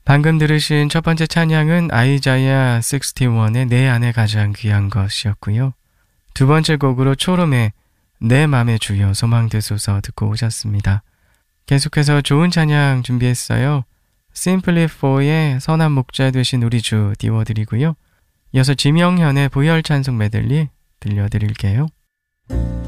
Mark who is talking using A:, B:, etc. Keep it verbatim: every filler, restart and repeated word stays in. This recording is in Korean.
A: 방금 들으신 첫 번째 찬양은 아이자야 육십일의 내 안에 가장 귀한 것이었고요. 두 번째 곡으로 초롬의 내 맘의 주여 소망되소서 듣고 오셨습니다. 계속해서 좋은 찬양 준비했어요. Simply for의 선한 목자 되신 우리 주 띄워드리고요. 이어서 지명현의 부열 찬송 메들리 들려드릴게요.